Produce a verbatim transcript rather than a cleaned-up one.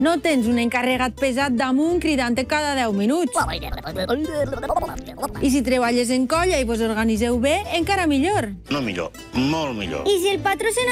No tens un encarregat pesat damunt cridant-te cada deu minuts. I si treballes en colla i vos organiseu bé, encara millor. No millor, molt millor. I si el patró se